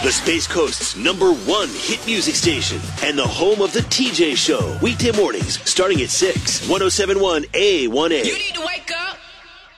The Space Coast's #1 hit music station and the home of the TJ Show. Weekday mornings starting at 6. 107.1 A1A. You need to wake